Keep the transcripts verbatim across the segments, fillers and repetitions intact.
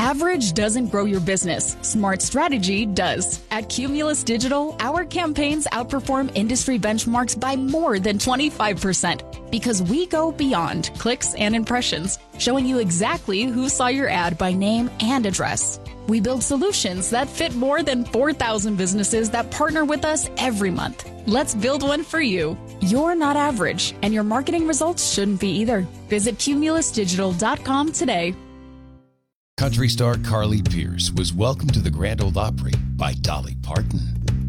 Average doesn't grow your business. Smart strategy does. At Cumulus Digital, our campaigns outperform industry benchmarks by more than twenty-five percent because we go beyond clicks and impressions, showing you exactly who saw your ad by name and address. We build solutions that fit more than four thousand businesses that partner with us every month. Let's build one for you. You're not average, and your marketing results shouldn't be either. Visit cumulus digital dot com today. Country star Carly Pearce was welcomed to the Grand Ole Opry by Dolly Parton.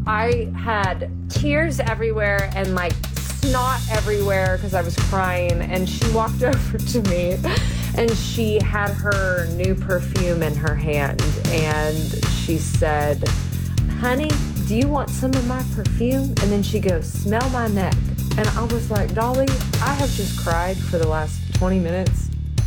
I had tears everywhere and like snot everywhere because I was crying, and she walked over to me and she had her new perfume in her hand and she said, "Honey, do you want some of my perfume?" And then she goes, "Smell my neck." And I was like, "Dolly, I have just cried for the last twenty minutes.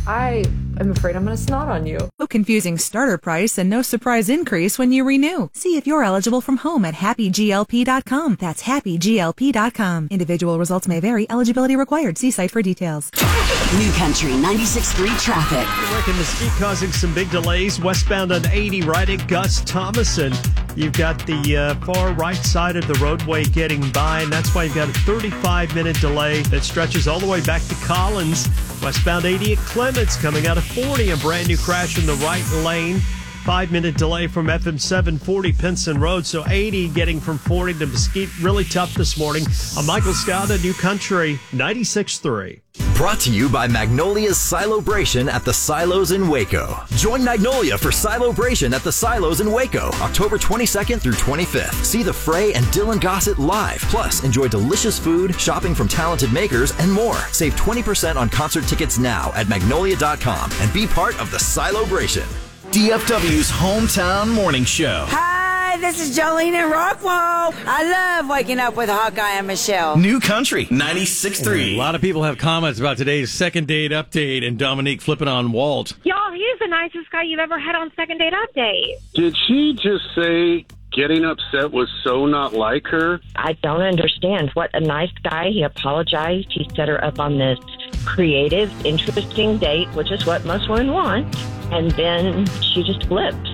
I am afraid I'm going to snot on you." No confusing starter price and no surprise increase when you renew. See if you're eligible from home at happy G L P dot com. That's happy G L P dot com. Individual results may vary. Eligibility required. See site for details. New Country ninety-six point three traffic. Wreck in Mesquite causing some big delays. Westbound on eighty right at Gus Thomason. You've got the uh, far right side of the roadway getting by, and that's why you've got a thirty-five minute delay that stretches all the way back to Collins. Westbound eighty at Clements coming out of forty. A brand new crash in the right lane. Five minute delay from F M seven forty Pinson Road. So eighty getting from forty to Mesquite. Really tough this morning. I'm Michael Scott at New Country ninety-six point three. Brought to you by Magnolia's Silobration at the Silos in Waco. Join Magnolia for Silobration at the Silos in Waco, October twenty-second through twenty-fifth. See The Fray and Dylan Gossett live. Plus, enjoy delicious food, shopping from talented makers, and more. Save twenty percent on concert tickets now at magnolia dot com and be part of the Silobration. D F W's hometown morning show. Hi, this is Jolene in Rockwall. I love waking up with Hawkeye and Michelle. New Country ninety-six point three. A lot of people have comments about today's second date update and Dominique flipping on Walt. Y'all, he's the nicest guy you've ever had on second date update. Did she just say getting upset was so not like her? I don't understand. What a nice guy. He apologized. He set her up on this creative, interesting date, which is what most women want. And then she just flipped.